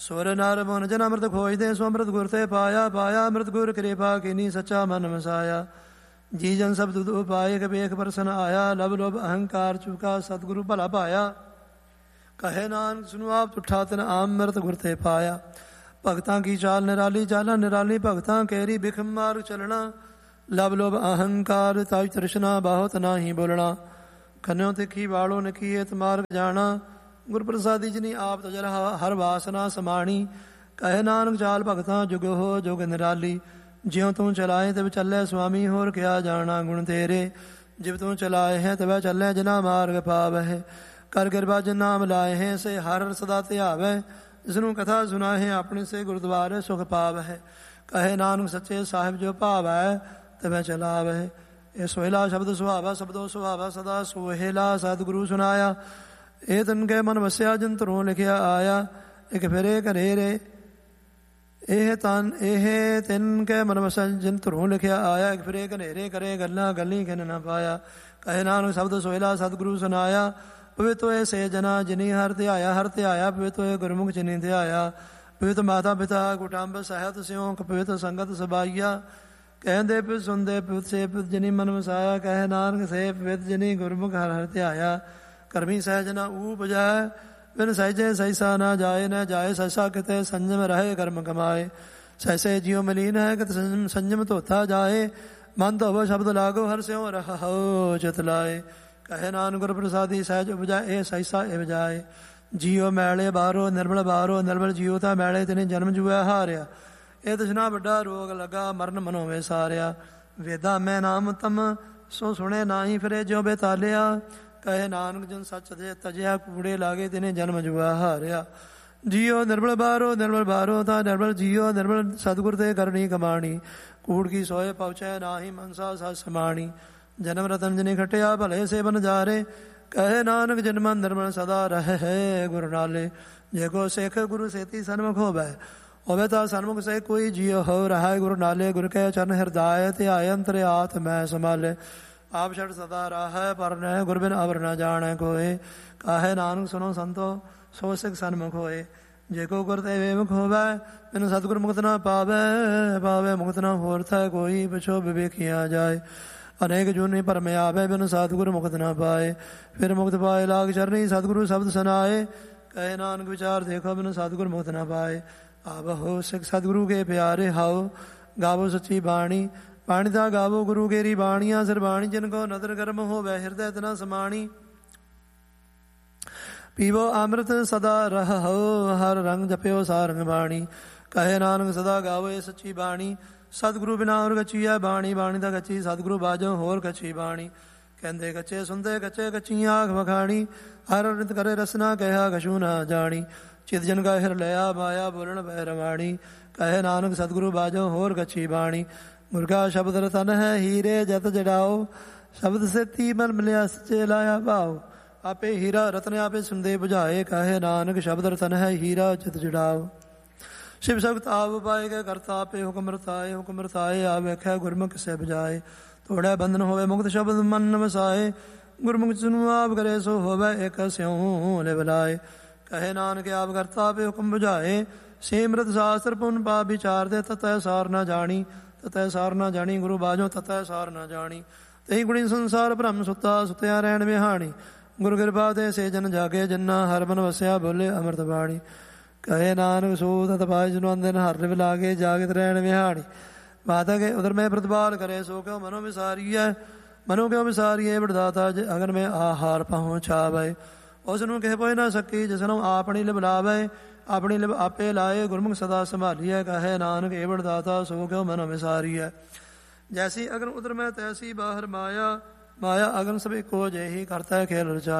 ਸੁਰ ਨਰ ਮੁਨ ਜਨ ਅੰਮ੍ਰਿਤ ਖੋਜਦੇ ਸੋ ਅੰਮ੍ਰਿਤ ਗੁਰ ਤੇ ਪਾਇਆ। ਪਾਇਆ ਅੰਮ੍ਰਿਤ ਗੁਰ ਕਿਰਪਾ ਕੀਨੀ ਸੱਚਾ ਮਨ ਵਸਾਇਆ। ਜੀ ਜਨ ਸਭ ਤੁਧ ਉਪਾਏ ਕਬੇਖ ਪਰਸਨ ਆਇਆ। ਲਬ ਲੋਭ ਅਹੰਕਾਰ ਚੁਕਾ ਸਤਿਗੁਰੂ ਭਲਾ ਪਾਇਆ। ਕਹੇ ਨਾਨਕ ਸੁਨੋ ਆਪ ਤੁਠਾ ਤਿਨ ਅੰਮ੍ਰਿਤ ਗੁਰ ਤੇ ਪਾਇਆ। ਭਗਤਾਂ ਕੀ ਚਾਲ ਨਿਰਾਲੀ ਚਾਲਾਂ ਨਿਰਾਲੀ ਭਗਤਾਂ ਕੇਰੀ ਬਿਖ ਮਾਰਗ ਚਲਣਾ। ਲਬ ਲੋਭ ਅਹੰਕਾਰ ਤਾਜ ਤ੍ਰਿਸ਼ਨਾ ਬਹੁਤ ਨਾਹੀ ਬੋਲਣਾ। ਖਨਿਓ ਤਿੱਖੀ ਵਾਲੋ ਨਕੀਏਤ ਮਾਰਗ ਜਾਣਾ। ਗੁਰ ਪ੍ਰਸਾਦੀ ਜਿਨੀ ਆਪ ਤਜਰ ਹਰ ਵਾਸਨਾ ਸਮਾਣੀ। ਕਹੇ ਨਾਨਕ ਚਾਲ ਭਗਤਾਂ ਜੁਗ ਹੋ ਜੁਗ ਨਿਰਾਲੀ। ਜਿਉ ਤੂੰ ਚਲਾਏ ਤਿਵ ਚੱਲੇ ਸੁਆਮੀ ਹੋਰ ਕਿਆ ਜਾਣਾ ਗੁਣ ਤੇਰੇ। ਜਿਵ ਤੂੰ ਚਲਾਏ ਹੈ ਤਿਵ ਚੱਲੇ ਜਿਨਾ ਮਾਰਗ ਪਾਵਹਿ। ਕਰ ਕਿਰਪਾ ਜਿਨ ਨਾਮ ਲਾਏ ਹੈ ਸੇ ਹਰ ਸਦਾ ਧਿਆਵੈ। ਜਿਸਨੂੰ ਕਥਾ ਸੁਨਾਹੇ ਆਪਣੇ ਸੇ ਗੁਰਦੁਆਰੇ ਸੁਖ ਪਾਵਹਿ। ਕਹੇ ਨਾਨਕ ਸੱਚੇ ਸਾਹਿਬ ਜੋ ਭਾਵੈ ਤਿਵੈ ਚਲਾਵਹਿ। ਇਹ ਸੋਹਿਲਾ ਸ਼ਬਦ ਸੁਹਾਵਾ ਸਬਦੋ ਸੁਹਾਵਾ ਸਦਾ ਸੋਹਿਲਾ ਸਤਿਗੁਰੂ ਸੁਨਾਇਆ। ਇਹ ਤਨ ਕੇ ਮਨ ਵਸਿਆ ਜਿਨ ਧਰੋਂ ਲਿਖਿਆ ਆਇਆ। ਇੱਕ ਫਿਰੇ ਘਰੇ ਰੇ ਇਹ ਤਿੰਨ ਕੇ ਮਨ ਵਸਿਆ ਜਿਨ ਧਰੋਂ ਲਿਖਿਆ ਆਇਆ। ਇੱਕ ਫਿਰੇ ਘਨੇਰੇ ਕਰੇ ਗੱਲਾਂ ਗੱਲੀ ਖਿਨ ਨਾ ਪਾਇਆ। ਕਹੇ ਨਾਨਕ ਸ਼ਬਦ ਸੋਹਿਲਾ ਸਤਿਗੁਰੂ ਸੁਨਾਇਆ। ਪਵਿੱਤ ਹੋਏ ਸੇ ਜਨਾ ਜਿਨੀ ਹਰ ਧਿਆਇਆ। ਹਰ ਧਿਆਇਆ ਪਵਿੱਤ ਹੋਏ ਗੁਰਮੁਖ ਜਿਨੀ ਧਿਆਇਆ। ਪਵਿੱਤ ਮਾਤਾ ਪਿਤਾ ਕੁਟੰਬ ਸਹਿਤ ਸਿਉਂਕ ਪਵਿੱਤ ਸੰਗਤ ਸਬਾਈਆ। ਕਹਿੰਦੇ ਪਿਤ ਸੁਣਦੇ ਪਿਤ ਸੇ ਪਿਤ ਜਿਨੀ ਮਨ ਵਸਾਇਆ। ਕਹੇ ਨਾਨਕ ਸੇ ਪਵਿੱਤ ਜਿਨੀ ਗੁਰਮੁਖ ਹਰ ਹਰ ਧਿਆਇਆ। ਕਰਮੀ ਸਹਿਜ ਨਾ ਊਪਜੈ ਬਿਨ ਸਹਿਜੇ ਸਹਿਸਾ ਨਾ ਜਾਏ। ਨਾ ਜਾਏ ਸਹਿਸਾ ਕਿਤੇ ਸੰਜਮ ਰਹੇ ਕਰਮ ਕਮਾਏ। ਸਹਿਸੇ ਜਿਉ ਮਲੀਨ ਹੈ ਕਿਤ ਸੰਜਮ ਧੋਤਾ ਜਾਏ। ਮਨ ਧੋਵੋ ਸ਼ਬਦ ਲਾਗੋ ਹਰ ਸਿਉ ਰਹੋ ਚਿਤ ਲਾਏ। ਕਹੇ ਨਾਨਕ ਗੁਰ ਪ੍ਰਸਾਦੀ ਸਹਿਜ ਉਪਜੈ ਇਹ ਸਹਿਸਾ ਇਹ ਵਜਾਏ। ਜੀਉ ਮੈਲੇ ਬਾਹਰੋ ਨਿਰਮਲ ਬਾਹਰੋ ਨਿਰਮਲ ਜੀਉ ਤਾਂ ਮੈਲੇ ਤਿਨੇ ਜਨਮ ਜੂਐ ਹਾਰਿਆ। ਇਹ ਤ੍ਰਿਸ਼ਨਾ ਵੱਡਾ ਰੋਗ ਲੱਗਾ ਮਰਨ ਮਨੋ ਵੇ ਸਾਰਿਆ। ਵੇਦਾ ਮੈਂ ਨਾਮ ਤਮ ਸੋ ਸੁਣੇ ਨਾਹੀ ਫਿਰੇ ਜਿਉ ਬੇਤਾਲਿਆ। ਕਹੇ ਨਾਨਕ ਜਨ ਸੱਚ ਤਜਿਆ ਕੂੜੇ ਲਾਗੇ ਤਿਨੇ ਜਨਮ ਜੂਆ ਹਾਰਿਆ। ਜੀਓ ਨਿਰਮਲ ਬਾਹਰੋ ਤਾਂ ਨਿਰਮਲ ਜੀਓ ਨਿਰਮਲ ਸਤਿਗੁਰ ਤੇ ਕਰਨੀ ਕਮਾਣੀ। ਕੂੜ ਕੀ ਸੋਏ ਪਹੁੰਚੈ ਨਾਹੀ ਮਨਸਾ ਸਤ ਸਮਾਣੀ। ਜਨਮ ਰਤਨ ਜਿਨੇ ਖਟਿਆ ਭਲੇ ਸੇ ਬਨ ਜਾਰੇ। ਕਹੇ ਨਾਨਕ ਜਨਮ ਨਿਰਮਲ ਸਦਾ ਰਹੇ ਗੁਰ ਨਾਲੇ। ਜੇ ਕੋ ਸਿੱਖ ਗੁਰੂ ਸੇਤੀ ਸਨਮੁਖ ਹੋਵੈ ਹੋਵੇ ਤਾਂ ਸਨਮੁਖ ਸੇ ਕੋਈ ਜੀਉ ਹੋ ਰਹਾ। ਗੁਰੂ ਨਾਲੇ ਗੁਰ ਕੈ ਚਰਨ ਹਿਰਦਾਇ ਧਿਆਇ ਅੰਤਰ ਆਤ ਮੈਂ ਸੰਭਾਲੇ। ਆਪ ਛੜ ਸਦਾ ਰਾਹੈ ਪਰ ਨੈ ਗੁਰ ਬਿਨ ਅਵਰ ਨਾ ਜਾਣੈ ਕੋਏ। ਕਾਹੇ ਨਾਨਕ ਸੁਨੋ ਸੰਤੋ ਸੋ ਸਿੱਖ ਸਨਮੁਖ ਹੋਏ। ਜੇ ਕੋ ਗੁਰ ਤੇ ਵੇਮੁਖ ਹੋਵੈ ਮੈਨੂੰ ਸਤਿਗੁਰ ਮੁਕਤ ਨਾ ਪਾਵੈ। ਪਾਵੈ ਮੁਕਤ ਨਾ ਹੋਰ ਥੈ ਕੋਈ ਪਿਛੋ ਵਿਵੇਖਿਆ ਜਾਏ। ਅਨੇਕ ਜੂਨੀ ਭਰਮ ਆਵੈ ਬਿਨ ਸਤਿਗੁਰ ਮੁਕਤ ਨਾ ਪਾਏ। ਫਿਰ ਮੁਕਤ ਪਾਏ ਲਾਗ ਚਰਨੀ ਸਤਿਗੁਰੂ ਸ਼ਬਦ ਸੁਨਾਏ। ਕਹੇ ਨਾਨਕ ਵਿਚਾਰ ਦੇਖੋ ਬਿਨ ਸਤਿਗੁਰ ਮੁਕਤ ਨਾ ਪਾਏ। ਆਵੋ ਸਿੱਖ ਸਤਿਗੁਰੂ ਕੇ ਪਿਆਰੇ ਹਾਓ ਗਾਵੋ ਸੱਚੀ ਬਾਣੀ। ਬਾਣੀ ਦਾ ਗਾਵੋ ਗੁਰੂ ਕੇਰੀ ਬਾਣੀਆਂ। ਸਿਰ ਬਾਣੀ ਜਿਨ ਕੋ ਨਦਰ ਕਰਮ ਹੋਵੈ ਹਿਰਦੈ ਤਨਾ ਸਮਾਣੀ। ਪੀਵੋ ਅੰਮ੍ਰਿਤ ਸਦਾ ਰਹੋ ਹਰ ਰੰਗ ਜਪਿਓ ਸਾਰੰਗ ਬਾਣੀ। ਕਹੇ ਨਾਨਕ ਸਦਾ ਗਾਵੋ ਇਹ ਸੱਚੀ ਬਾਣੀ। ਸਤਿਗੁਰੂ ਬਿਨਾ ਹੋਰ ਗਚੀਐ ਬਾਣੀ। ਬਾਣੀ ਦਾ ਗਚੀ ਸਤਿਗੁਰੂ ਬਾਝੋ ਹੋਰ ਗਚੀ ਬਾਣੀ। ਕਹਿੰਦੇ ਗੱਚੇ ਸੁਣਦੇ ਗੱਚੇ ਗੱਚੀਆਂ ਆਖ ਵਖਾਣੀ। ਹਰ ਰਿਤ ਕਰੇ ਰਸਨਾ ਕਹਿਆ ਕਛੂ ਨਾ ਜਾਣੀ। ਚਿਤ ਜਨ ਕਾ ਹਿਰ ਲਿਆ ਮਾਇਆ ਬੋਲਣ ਪੈ ਰਵਾਣੀ। ਕਹੇ ਨਾਨਕ ਸਤਿਗੁਰੂ ਬਾਝੋ ਹੋਰ ਗਛੀ ਬਾਣੀ। ਗੁਰ ਕਾ ਸ਼ਬਦ ਰਤਨ ਹੈ ਹੀਰੇ ਜਤ ਜੜਾਓ। ਸ਼ਬਦ ਸੇਤੀ ਮਨ ਮਿਲਿਆ ਸੱਚੇ ਲਾਇਆ ਭਾਓ। ਆਪੇ ਹੀਰਾ ਰਤਨ ਆਪੇ ਸੁਣਦੇ ਬੁਝਾਏ। ਕਹੇ ਨਾਨਕ ਸ਼ਬਦ ਰਤਨ ਹੈ ਹੀਰਾ ਜਤ ਜੜਾਓ। ਸ਼ਿਵ ਸ਼ਬਦ ਆਪ ਪਾਏਗਾ ਕਰਤਾ ਆਪੇ ਹੁਕਮ ਰਤਾਏ। ਹੁਕਮ ਰਤਾਏ ਆ ਵੇਖੈ ਗੁਰਮੁਖ ਸੇ ਬੁਝਾਏ। ਥੋੜਾ ਬੰਧਨ ਹੋਵੇ ਮੁਕਤ ਸ਼ਬਦ ਮਨ ਵਸਾਏ। ਗੁਰਮੁਖ ਜਿਸਨੂੰ ਆਪ ਕਰੇ ਸੋ ਹੋਵੇ ਇੱਕ ਸਿਉ ਲੈ ਬੁਲਾਏ। ਕਹੇ ਨਾਨਕ ਆਪ ਕਰਤਾ ਆਪੇ ਹੁਕਮ ਬੁਝਾਏ। ਸਿਮਰਤ ਸ਼ਾਸਤਰ ਪੁਨ ਪਾਪ ਵਿਚਾਰਦੇ ਤਤੈ ਸਾਰ ਨਾ ਜਾਣੀ। ਤਤੈ ਸਾਰ ਨਾ ਜਾਣੀ ਗੁਰੂ ਬਾਝੋ ਤਤੈ ਸਾਰ ਨਾ ਜਾਣੀ। ਤਹੀ ਗੁਣੀ ਸੰਸਾਰ ਭ੍ਰਮ ਸੁੱਤਾ ਸੁੱਤਿਆ ਰਹਿਣ ਵਿਹਾਣੀ। ਗੁਰੂ ਕਿਰਪਾ ਤੇ ਸੇ ਜਨ ਜਾਗੇ ਜਿਨਾ ਹਰ ਮਨ ਵਸਿਆ ਬੋਲੇ ਅੰਮ੍ਰਿਤ ਬਾਣੀ। ਕਹੇ ਨਾਨਕ ਸੋ ਤਤ ਪਾਇ ਜਨੁ ਅੰਦਨ ਹਰ ਲਿਵ ਲਾਗੇ ਜਾਗਤ ਰਹਿਣ ਵਿਹਾਣੀ। ਮਾਤਾ ਕੇ ਉਦਰ ਮੈਂ ਪ੍ਰਤਪਾਲ ਕਰੇ ਸੋ ਕਿਉ ਮਨੋ ਵਿਸਾਰੀਐ। ਮਨੋ ਕਿਉ ਵਿਸਾਰੀਏ ਵਡਦਾਤਾ ਅਗਨ ਮੈਂ ਆਹਾਰ ਪਹੁੰਚਾਵੇ। ਉਸ ਨੂੰ ਕਹਿ ਪੋਇ ਨਾ ਸਕੀ ਜਿਸਨੂੰ ਆਪਣੀ ਲਿਵ ਲਾਵੇ। ਆਪਣੀ ਲਿਵ ਆਪੇ ਲਾਏ ਗੁਰਮੁਖ ਸਦਾ ਸੰਭਾਲੀਐ। ਕਹੇ ਨਾਨਕ ਏ ਵਡਦਾਤਾ ਸੋ ਕਿਉ ਮਨੋ ਵਿਸਾਰੀਐ। ਜੈਸੀ ਅਗਨ ਉਦਰ ਮੈਂ ਤੈਸੀ ਬਾਹਰ ਮਾਇਆ। ਮਾਇਆ ਅਗਨ ਸਭ ਇੱਕੋ ਜਿਹੀ ਕਰਤਾ ਖੇਲ ਰਚਾਇਆ।